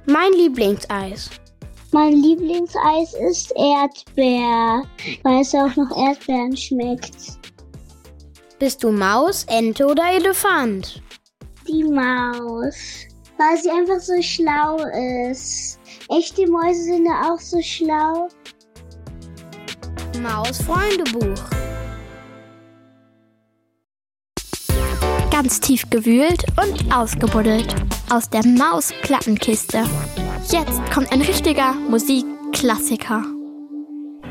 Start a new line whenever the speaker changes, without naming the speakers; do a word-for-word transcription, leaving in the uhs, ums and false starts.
Mein Lieblingseis.
Mein Lieblingseis ist Erdbeer, weil es auch noch Erdbeeren schmeckt.
Bist du Maus, Ente oder Elefant?
Die Maus, weil sie einfach so schlau ist. Echte Mäuse sind ja auch so schlau.
Maus-Freundebuch.
Ganz tief gewühlt und ausgebuddelt aus der Maus-Plattenkiste. Jetzt kommt ein richtiger Musikklassiker.